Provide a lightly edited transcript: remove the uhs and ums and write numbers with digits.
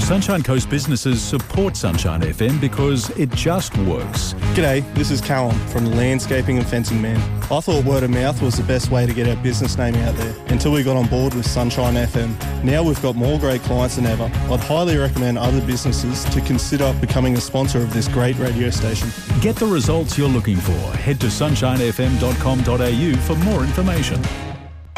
Sunshine Coast businesses support Sunshine FM because it just works. G'day, this is Callum from the Landscaping and Fencing Man. I thought word of mouth was the best way to get our business name out there until we got on board with Sunshine FM. Now we've got more great clients than ever. I'd highly recommend other businesses to consider becoming a sponsor of this great radio station. Get the results you're looking for. Head to sunshinefm.com.au for more information.